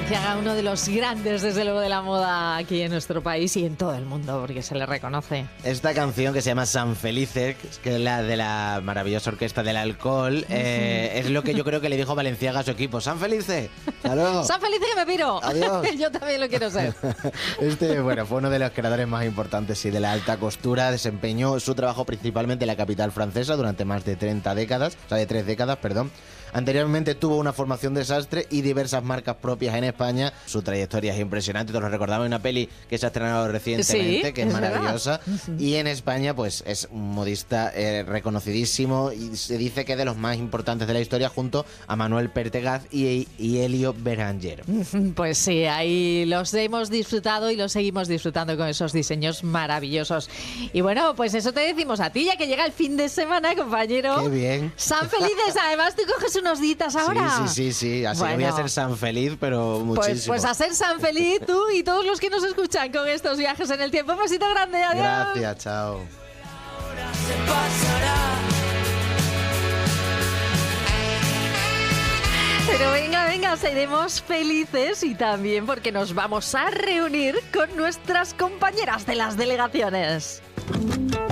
Balenciaga, uno de los grandes, desde luego, de la moda aquí en nuestro país y en todo el mundo, porque se le reconoce. Esta canción que se llama San Felices, que es la de la maravillosa Orquesta del Alcohol, es lo que yo creo que le dijo Balenciaga a su equipo. ¡San Felices! ¡Hasta luego! ¡San Felices que me piro! ¡Adiós! Yo también lo quiero ser. Fue uno de los creadores más importantes de la alta costura. Desempeñó su trabajo principalmente en la capital francesa durante más de 3 décadas. Anteriormente tuvo una formación de sastre y diversas marcas propias en España. Su trayectoria es impresionante, todos lo recordamos, en una peli que se ha estrenado recientemente, que es maravillosa. Y en España, pues es un modista reconocidísimo y se dice que es de los más importantes de la historia, junto a Manuel Pertegaz y Elio Beranger. Pues sí, ahí los hemos disfrutado y los seguimos disfrutando con esos diseños maravillosos. Y bueno, pues eso te decimos a ti, ya que llega el fin de semana, compañero. ¡Qué bien! ¡San Felices! Además, tú coges unos días ahora. Sí. Así que voy a ser San Feliz, pero muchísimo. Pues a ser San Feliz tú y todos los que nos escuchan con estos viajes en el tiempo. Un besito grande, adiós. Gracias, chao. Pero venga, seremos felices y también porque nos vamos a reunir con nuestras compañeras de las delegaciones.